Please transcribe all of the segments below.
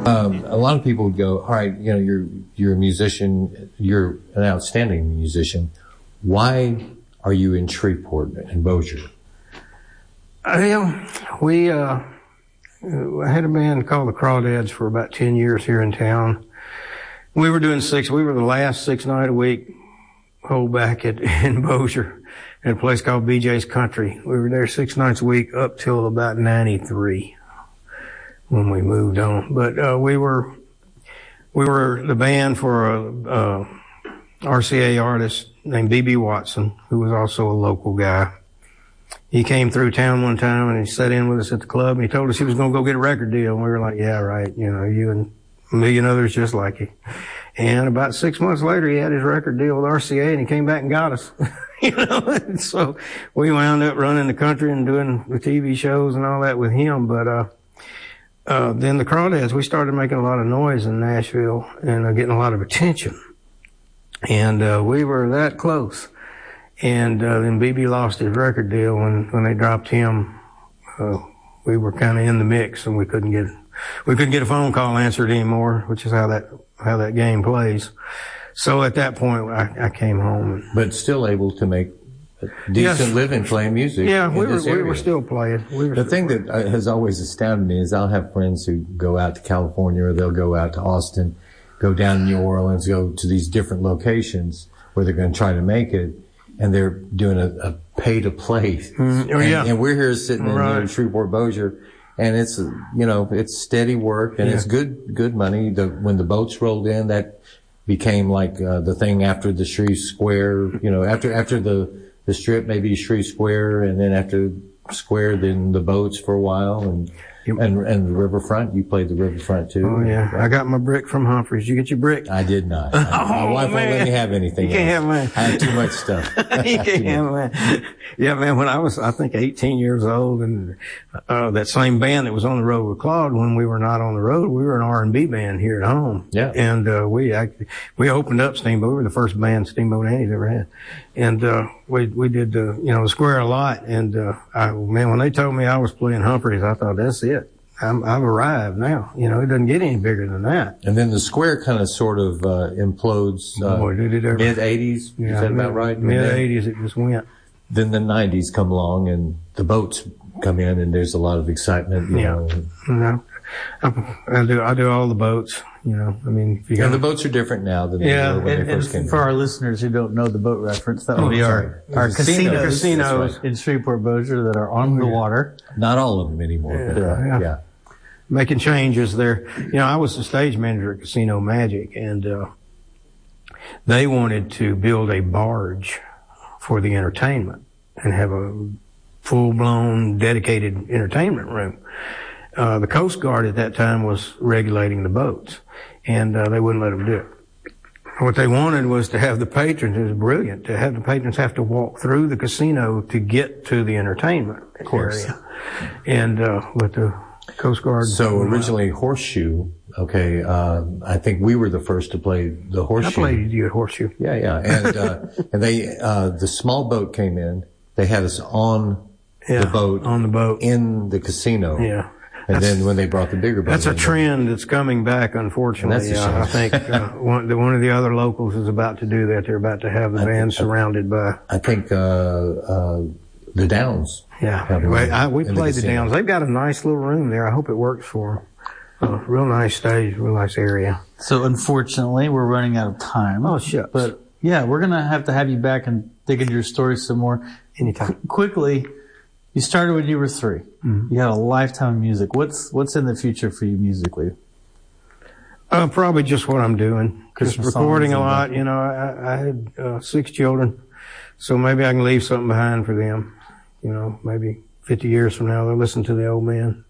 A lot of people would go, all right, you're a musician, you're an outstanding musician. Why are you in Shreveport and Bossier? We I had a band called the Crawdads for about 10 years here in town. We were doing we were the last 6 night a week hold back in Bossier at a place called BJ's Country. We were there 6 nights a week up till about 93 when we moved on. But we were the band for a RCA artist named B.B. Watson, who was also a local guy. He came through town one time and he sat in with us at the club and he told us he was going to go get a record deal. And we were like, yeah, right. You and a million others just like you. And about 6 months later, he had his record deal with RCA and he came back and got us. So we wound up running the country and doing the TV shows and all that with him. But, then the Crawdads, we started making a lot of noise in Nashville and getting a lot of attention. And, we were that close. And, then BB lost his record deal when they dropped him. We were kind of in the mix and we couldn't get a phone call answered anymore, which is how that game plays. So at that point, I came home. But still able to make a decent living playing music. Yeah, we were still playing. The thing that has always astounded me is I'll have friends who go out to California or they'll go out to Austin, go down to New Orleans, go to these different locations where they're going to try to make it. And they're doing a pay to play. And we're here sitting in Shreveport, Bossier. And it's, it's steady work and it's good money. When the boats rolled in, that became like, the thing after the Shreve Square, after the strip, maybe Shreve Square. And then after Square, then the boats for a while and the riverfront. You played the riverfront too. Oh yeah. I got my brick from Humphreys. You get your brick? I did not. My wife won't let me have anything else. You can't have mine. I had too much stuff. You can't have mine. Yeah, man, when I was, I think 18 years old and, that same band that was on the road with Claude, when we were not on the road, we were an R&B band here at home. Yeah. And, we opened up Steamboat. We were the first band Steamboat Annie's ever had. And, we did, the Square a lot. And, when they told me I was playing Humphreys, I thought, that's it. I've arrived now. It doesn't get any bigger than that. And then the Square kind of sort of, implodes, mid 80s. Is that about right? Mid 80s it just went. Then the 90s come along and the boats come in and there's a lot of excitement, you know. No. I do all the boats, and the boats are different now than they were when they first came. For our listeners who don't know the boat reference, that would be our casinos right. in Shreveport, Bossier that are on the water. Not all of them anymore. Yeah. Making changes there. I was the stage manager at Casino Magic and, they wanted to build a barge for the entertainment and have a full-blown dedicated entertainment room. The Coast Guard at that time was regulating the boats, and they wouldn't let them do it. What they wanted was to have the patrons, it was brilliant, to have the patrons have to walk through the casino to get to the entertainment area. And with the Coast Guard. So originally Horseshoe, I think we were the first to play the Horseshoe. I played you at Horseshoe. Yeah. And they, the small boat came in, they had us on the boat in the casino. Yeah. And then when they brought the bigger boat. That's a trend that's coming back, unfortunately. I think one of the other locals is about to do that. They're about to have the band surrounded by. I think the Downs. Yeah, we played the Downs. They've got a nice little room there. I hope it works for them. Real nice stage, real nice area. So unfortunately, we're running out of time. Oh, shucks. But yeah, we're going to have you back and dig into your story some more. Anytime. Quickly. You started when you were 3. Mm-hmm. You had a lifetime of music. What's in the future for you musically? Probably just what I'm doing. Just recording a lot. I had 6 children, so maybe I can leave something behind for them. Maybe 50 years from now they'll listen to the old man.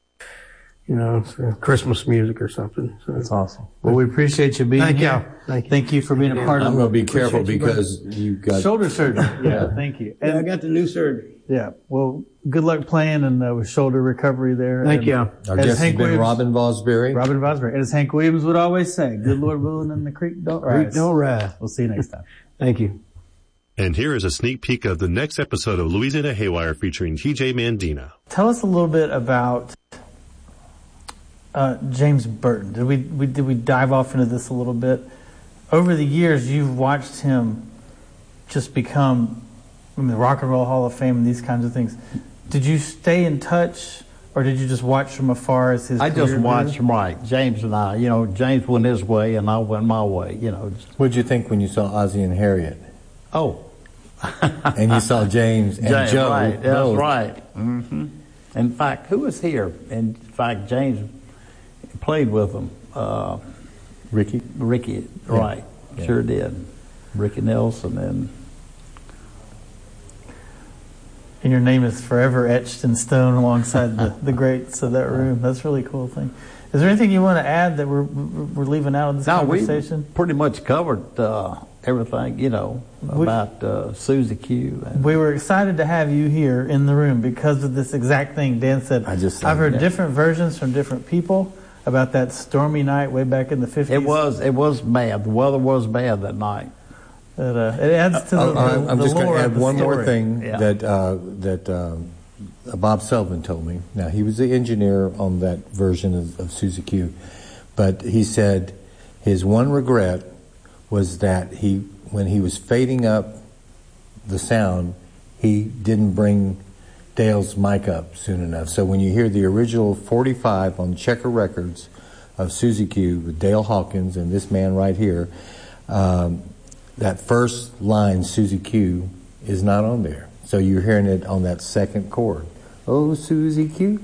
Christmas music or something. So. That's awesome. Well, we appreciate you being here. Thank you for being a part of it. I'm going to be careful because you got shoulder surgery. Yeah, thank you. And I got the new surgery. Yeah. Well, good luck playing and with shoulder recovery there. Thank you. Our guest has been Robin Vosbury. Robin Vosbury. And as Hank Williams would always say, good Lord willing and the creek don't rise. Creek don't rise. We'll see you next time. Thank you. And here is a sneak peek of the next episode of Louisiana Haywire featuring TJ Mandina. Tell us a little bit about James Burton. Did we dive off into this a little bit? Over the years, you've watched him just become, the Rock and Roll Hall of Fame and these kinds of things. Did you stay in touch, or did you just watch from afar as his I career just watched grew? him, right. James and I, James went his way and I went my way, What did you think when you saw Ozzie and Harriet? Oh. And you saw James and Joe. Right, that's both. right. Hmm. In fact, who was here? In fact, James played with them. Ricky? Ricky, right. Yeah. Sure did. Ricky Nelson and your name is forever etched in stone alongside the greats of that room. That's a really cool thing. Is there anything you want to add that we're leaving out of this conversation? We pretty much covered everything, about Susie Q. We were excited to have you here in the room because of this exact thing Dan said. I've heard different versions from different people about that stormy night way back in the 50s. It was bad. The weather was bad that night. It adds to I'm the just going lore to add of the one story. more thing that Bob Sullivan told me. Now, he was the engineer on that version of Susie Q, but he said his one regret was that when he was fading up the sound, he didn't bring Dale's mic up soon enough. So when you hear the original 45 on Checker Records of Susie Q with Dale Hawkins and this man right here, that first line, Susie Q, is not on there. So you're hearing it on that second chord. Oh, Susie Q.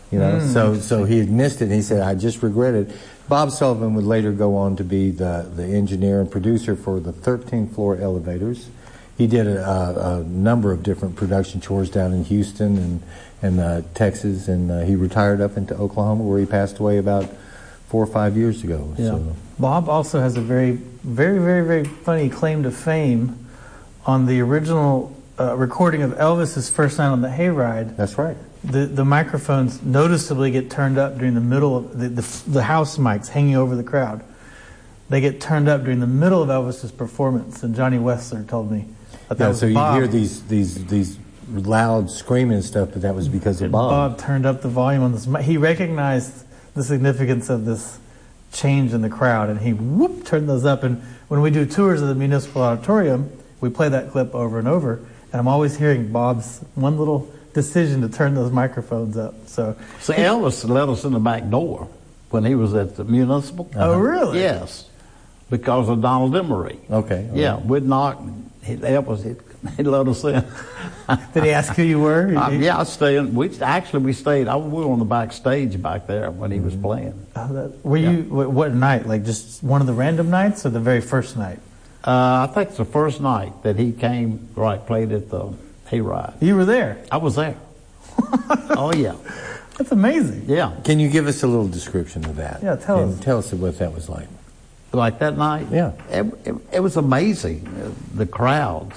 So he had missed it, and he said, I just regret it. Bob Sullivan would later go on to be the engineer and producer for the 13th floor elevators. He did a number of different production chores down in Houston and Texas, and he retired up into Oklahoma, where he passed away about 4 or 5 years ago. Yeah. So. Bob also has a very, very, very, very funny claim to fame on the original recording of Elvis's first night on the Hayride. That's right. The microphones noticeably get turned up during the middle of the house mics hanging over the crowd. They get turned up during the middle of Elvis's performance, and Johnny Wessler told me that was so Bob. you hear these loud screaming and stuff, but that was because of Bob. Bob turned up the volume on this. He recognized the significance of this change in the crowd, and he turned those up. And when we do tours of the Municipal Auditorium, we play that clip over and over, and I'm always hearing Bob's one little decision to turn those microphones up. So Elvis let us in the back door when he was at the Municipal. Oh, really? Yes, because of Donald Emery. Okay. Yeah, we'd knock. He'd let us in. Did he ask who you were? Yeah, I stayed. We stayed. We were on the backstage back there when he was playing. Were you? What night? Like just one of the random nights, or the very first night? I think it's the first night that he came. Right, played at the Hayride. You were there. I was there. Oh yeah, that's amazing. Yeah. Can you give us a little description of that? Yeah, tell us. Tell us what that was like. Like that night? Yeah. It was amazing. The crowds,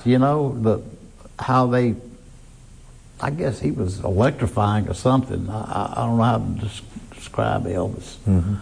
how they, I guess he was electrifying or something. I don't know how to describe Elvis. Mm-hmm.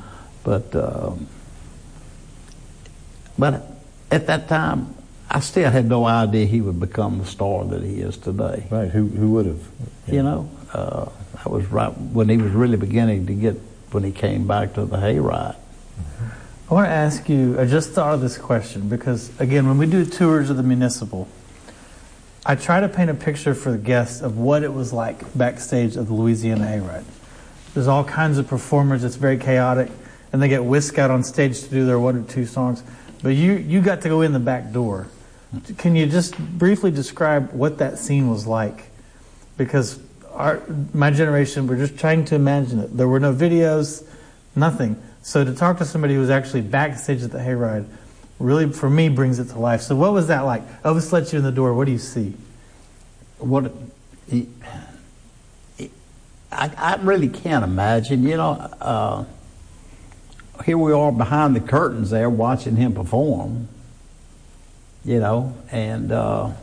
But at that time, I still had no idea he would become the star that he is today. Right. Who would have? Yeah. That was right when he was really beginning to when he came back to the Hayride. Mm-hmm. I want to ask you, I just thought of this question because, again, when we do tours of the Municipal, I try to paint a picture for the guests of what it was like backstage at the Louisiana Hayride. There's all kinds of performers. It's very chaotic, and they get whisked out on stage to do their 1 or 2 songs. But you got to go in the back door. Can you just briefly describe what that scene was like? Because my generation, we're just trying to imagine it. There were no videos, nothing. So to talk to somebody who was actually backstage at the Hayride really, for me, brings it to life. So what was that like? Elvis lets you in the door. What do you see? I really can't imagine. Here we are behind the curtains there watching him perform, and a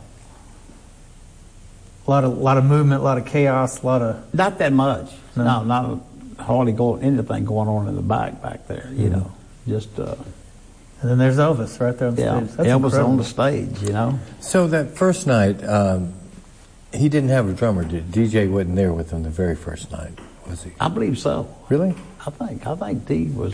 lot of movement, a lot of chaos, a lot of... Not that much. No, not hardly anything going on in the back there, just... And then there's Elvis right there on stage. Yeah, That's Elvis incredible. on the stage, So that first night, he didn't have a drummer. DJ wasn't there with him the very first night. Was he? I believe so. Really? I think Dee was.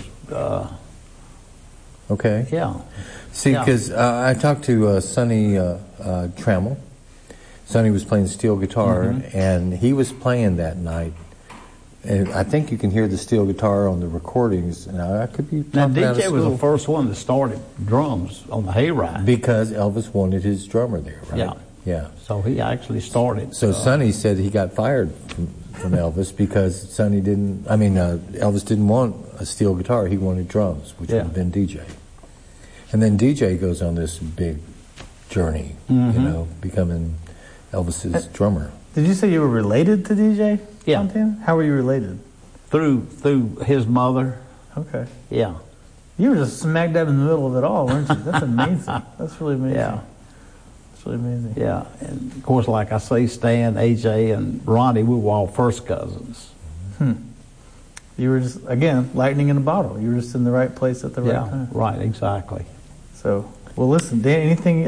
Okay. Yeah. See, Yeah. because I talked to Sonny Trammell. Sonny was playing steel guitar, and he was playing that night. And I think you can hear the steel guitar on the recordings. Now, I could be Now, talking out of DJ was the school. first one that started drums on the Hayride. Because Elvis wanted his drummer there, right? Yeah. Yeah. So he actually started. So Sonny said he got fired from Elvis because Elvis didn't want a steel guitar. He wanted drums, which would have been DJ. And then DJ goes on this big journey, becoming Elvis's drummer. Did you say you were related to DJ? Yeah. Montana? How were you related? Through his mother. Okay. Yeah. You were just smack dab in the middle of it all, weren't you? That's amazing. That's really amazing. Yeah. That's really amazing. Yeah. And of course, like I say, Stan, AJ, and Ronnie, we were all first cousins. You were just, again, lightning in a bottle. You were just in the right place at the right time. Right, exactly. So, well, listen, Dan, anything